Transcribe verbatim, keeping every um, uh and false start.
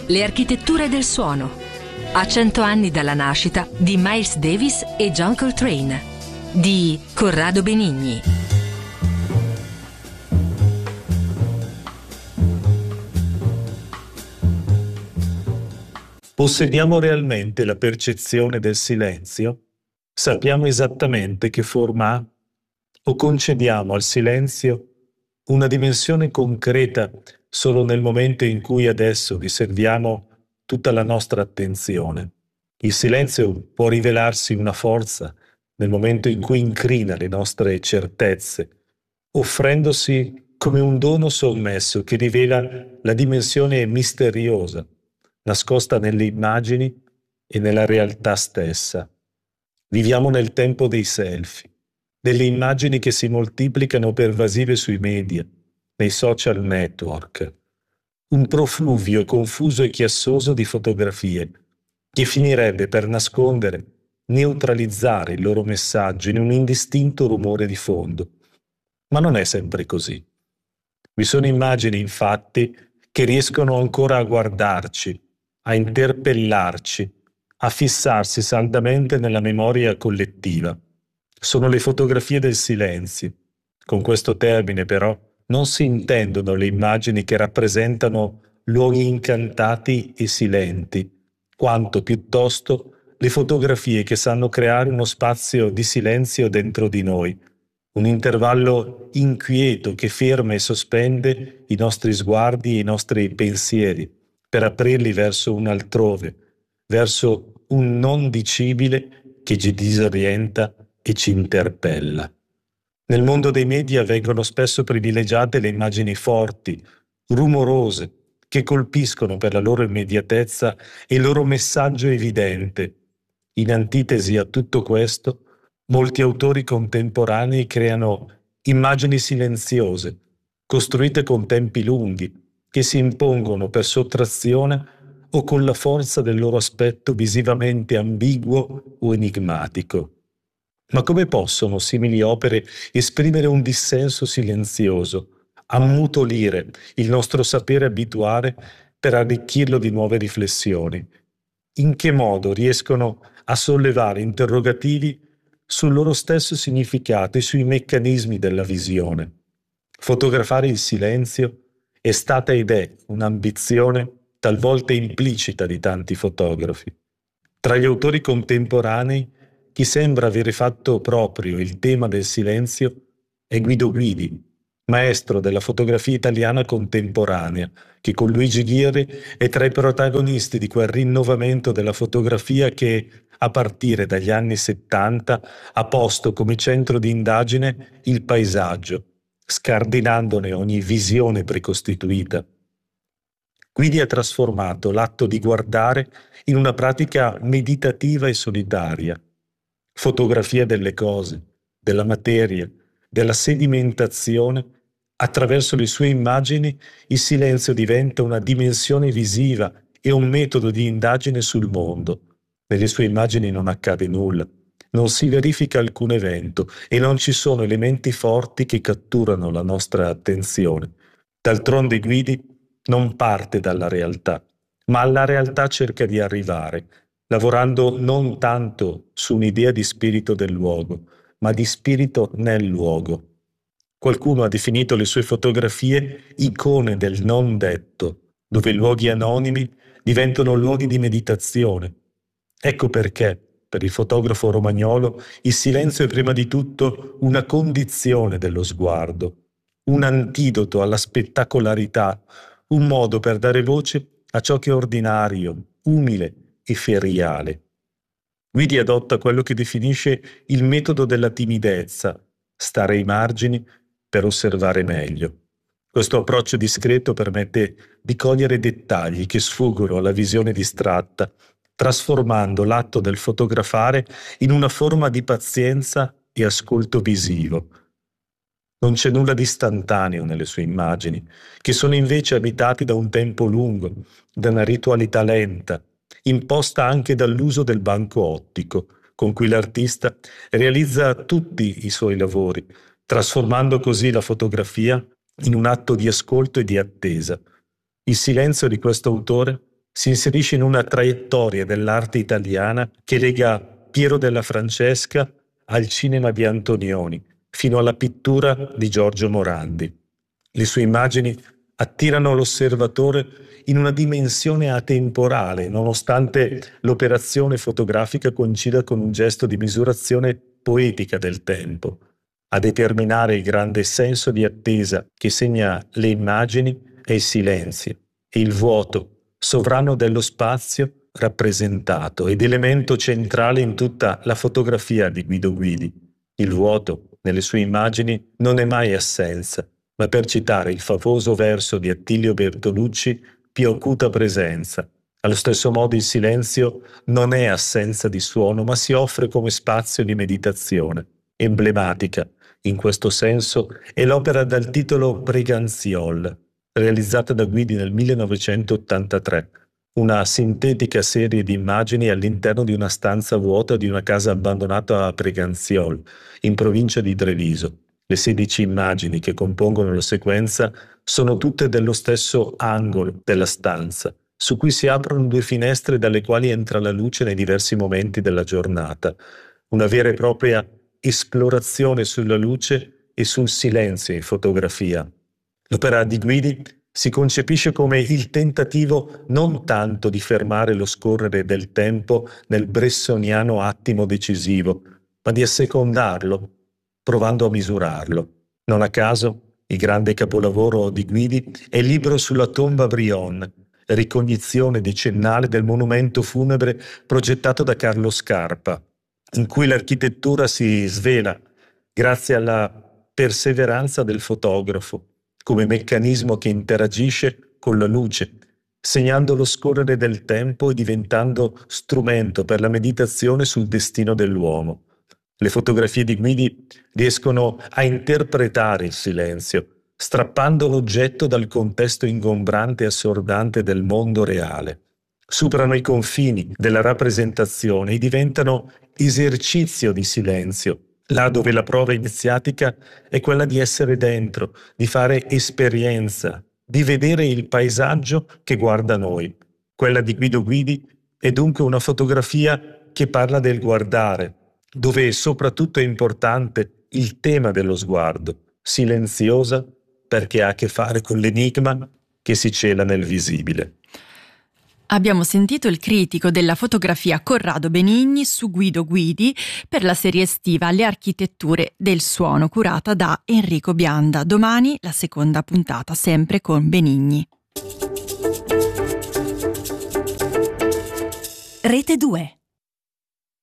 Le architetture del suono. A cento anni dalla nascita di Miles Davis e John Coltrane. Di Corrado Benigni. Possediamo realmente la percezione del silenzio? Sappiamo esattamente che forma ha? O concediamo al silenzio una dimensione concreta solo nel momento in cui adesso riserviamo tutta la nostra attenzione? Il silenzio può rivelarsi una forza nel momento in cui incrina le nostre certezze, offrendosi come un dono sommesso che rivela la dimensione misteriosa, nascosta nelle immagini e nella realtà stessa. Viviamo nel tempo dei selfie, delle immagini che si moltiplicano pervasive sui media, nei social network. Un profluvio confuso e chiassoso di fotografie che finirebbe per nascondere, neutralizzare il loro messaggio in un indistinto rumore di fondo. Ma non è sempre così. Vi sono immagini, infatti, che riescono ancora a guardarci, a interpellarci, a fissarsi saldamente nella memoria collettiva. Sono le fotografie del silenzio. Con questo termine, però, non si intendono le immagini che rappresentano luoghi incantati e silenti, quanto piuttosto le fotografie che sanno creare uno spazio di silenzio dentro di noi, un intervallo inquieto che ferma e sospende i nostri sguardi e i nostri pensieri, per aprirli verso un altrove, verso un non dicibile che ci disorienta e ci interpella. Nel mondo dei media vengono spesso privilegiate le immagini forti, rumorose, che colpiscono per la loro immediatezza e il loro messaggio evidente. In antitesi a tutto questo, molti autori contemporanei creano immagini silenziose, costruite con tempi lunghi, che si impongono per sottrazione o con la forza del loro aspetto visivamente ambiguo o enigmatico. Ma come possono simili opere esprimere un dissenso silenzioso, ammutolire il nostro sapere abituale per arricchirlo di nuove riflessioni? In che modo riescono a sollevare interrogativi sul loro stesso significato e sui meccanismi della visione? Fotografare il silenzio è stata ed è un'ambizione talvolta implicita di tanti fotografi. Tra gli autori contemporanei, chi sembra avere fatto proprio il tema del silenzio è Guido Guidi, maestro della fotografia italiana contemporanea, che con Luigi Ghirri è tra i protagonisti di quel rinnovamento della fotografia che, a partire dagli anni settanta, ha posto come centro di indagine il paesaggio, scardinandone ogni visione precostituita. Guidi ha trasformato l'atto di guardare in una pratica meditativa e solitaria. Fotografia delle cose, della materia, della sedimentazione. Attraverso le sue immagini il silenzio diventa una dimensione visiva e un metodo di indagine sul mondo. Nelle sue immagini non accade nulla, non si verifica alcun evento e non ci sono elementi forti che catturano la nostra attenzione. D'altronde Guidi non parte dalla realtà, ma alla realtà cerca di arrivare, lavorando non tanto su un'idea di spirito del luogo, ma di spirito nel luogo. Qualcuno ha definito le sue fotografie icone del non detto, dove luoghi anonimi diventano luoghi di meditazione. Ecco perché, per il fotografo romagnolo, il silenzio è prima di tutto una condizione dello sguardo, un antidoto alla spettacolarità, un modo per dare voce a ciò che è ordinario, umile e feriale. Guidi adotta quello che definisce il metodo della timidezza, stare ai margini per osservare meglio. Questo approccio discreto permette di cogliere dettagli che sfuggono alla visione distratta, trasformando l'atto del fotografare in una forma di pazienza e ascolto visivo. Non c'è nulla di istantaneo nelle sue immagini, che sono invece abitate da un tempo lungo, da una ritualità lenta, imposta anche dall'uso del banco ottico, con cui l'artista realizza tutti i suoi lavori, trasformando così la fotografia in un atto di ascolto e di attesa. Il silenzio di questo autore si inserisce in una traiettoria dell'arte italiana che lega Piero della Francesca al cinema di Antonioni, fino alla pittura di Giorgio Morandi. Le sue immagini attirano l'osservatore in una dimensione atemporale, nonostante l'operazione fotografica coincida con un gesto di misurazione poetica del tempo. A determinare il grande senso di attesa che segna le immagini è il silenzio e il vuoto, sovrano dello spazio rappresentato ed elemento centrale in tutta la fotografia di Guido Guidi. Il vuoto, nelle sue immagini, non è mai assenza, ma, per citare il famoso verso di Attilio Bertolucci, più acuta presenza. Allo stesso modo il silenzio non è assenza di suono, ma si offre come spazio di meditazione. Emblematica, in questo senso, è l'opera dal titolo Breganziol, realizzata da Guidi nel millenovecentottantatré, una sintetica serie di immagini all'interno di una stanza vuota di una casa abbandonata a Breganziol, in provincia di Treviso. Le sedici immagini che compongono la sequenza sono tutte dello stesso angolo della stanza, su cui si aprono due finestre dalle quali entra la luce nei diversi momenti della giornata. Una vera e propria esplorazione sulla luce e sul silenzio in fotografia. L'opera di Guidi si concepisce come il tentativo non tanto di fermare lo scorrere del tempo nel bressoniano attimo decisivo, ma di assecondarlo, provando a misurarlo. Non a caso, il grande capolavoro di Guidi è il libro sulla tomba Brion, ricognizione decennale del monumento funebre progettato da Carlo Scarpa, in cui l'architettura si svela, grazie alla perseveranza del fotografo, come meccanismo che interagisce con la luce, segnando lo scorrere del tempo e diventando strumento per la meditazione sul destino dell'uomo. Le fotografie di Guidi riescono a interpretare il silenzio, strappando l'oggetto dal contesto ingombrante e assordante del mondo reale. Superano i confini della rappresentazione e diventano esercizio di silenzio, là dove la prova iniziatica è quella di essere dentro, di fare esperienza, di vedere il paesaggio che guarda noi. Quella di Guido Guidi è dunque una fotografia che parla del guardare, dove soprattutto è importante il tema dello sguardo, silenziosa perché ha a che fare con l'enigma che si cela nel visibile. Abbiamo sentito il critico della fotografia Corrado Benigni su Guido Guidi per la serie estiva Le architetture del suono, curata da Enrico Bianda. Domani la seconda puntata, sempre con Benigni. Rete due.